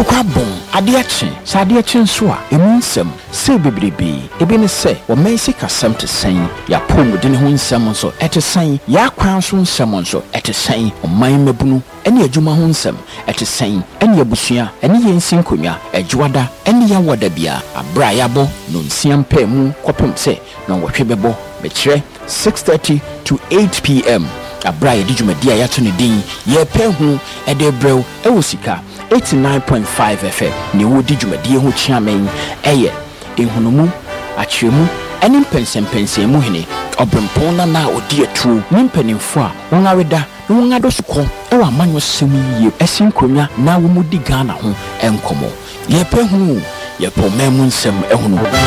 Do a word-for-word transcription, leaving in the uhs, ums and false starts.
akokwa bon ade ache sa ade ache nso a emu nsem se bebrebe ebe ne se wo mensi kasem te sen ya pomu de ne ho nsem nso ete sen ya kwan so nsem nso ete sen oman mabunu ene adwuma ho nsem ete sen ene abusua ene yensi nkonwa adwada ene ya woda bia abra yabo no nsiam pa mu kopem se no wohwe bebo be kire six thirty to eight p m abra ye dijumadi a yato ne din ye pe hu ede brew e wo sika eighty-nine point five F M ne wo dijumadi ho chiamen eye ehunumu achiremu eni mpensempensem mu hene obrempon na na odi atu nimpanimfo a won aweda na won adosuko e wa amanyo semu yie esinkonwa na wo mudi Ghana ho enkomo ye pe hu ye po memu nsem ehunu